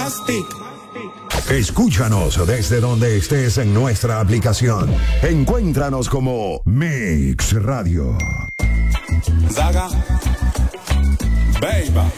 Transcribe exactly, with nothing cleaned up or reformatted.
Mastic. Escúchanos desde donde estés en nuestra aplicación. Encuéntranos como Mix Radio. Zaga. Baby.